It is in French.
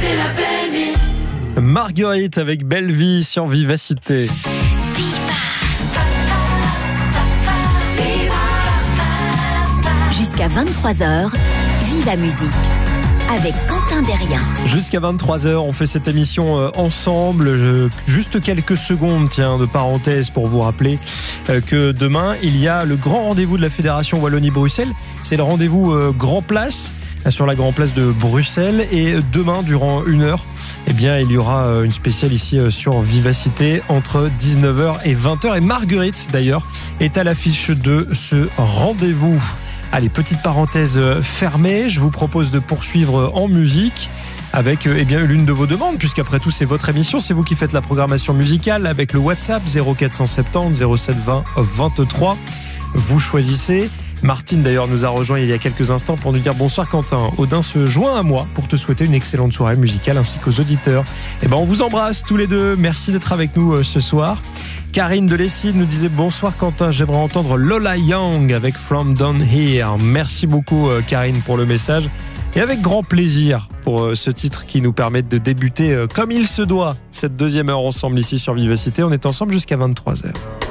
Marguerite avec Belle Vie sur Vivacité. Jusqu'à 23h, Viva Musique avec Quentin Derrien. Jusqu'à 23h, on fait cette émission ensemble. Juste quelques secondes, de parenthèse pour vous rappeler que demain, il y a le grand rendez-vous de la Fédération Wallonie-Bruxelles. C'est le rendez-vous Grand Place, sur la Grand Place de Bruxelles. Et demain, durant 1 heure, il y aura une spéciale ici sur Vivacité entre 19h et 20h. Et Marguerite, d'ailleurs, est à l'affiche de ce rendez-vous. Allez, petite parenthèse fermée, je vous propose de poursuivre en musique avec l'une de vos demandes, puisqu'après tout c'est votre émission, c'est vous qui faites la programmation musicale avec le WhatsApp 0470 0720 23. Vous choisissez. Martine d'ailleurs nous a rejoint il y a quelques instants pour nous dire bonsoir Quentin. Odin se joint à moi pour te souhaiter une excellente soirée musicale ainsi qu'aux auditeurs. On vous embrasse tous les deux, merci d'être avec nous ce soir. Karine de Lesside nous disait bonsoir Quentin, j'aimerais entendre Lola Young avec From Down Here. Merci beaucoup Karine pour le message et avec grand plaisir pour ce titre qui nous permet de débuter comme il se doit cette deuxième heure ensemble ici sur Vivacité. On est ensemble jusqu'à 23h.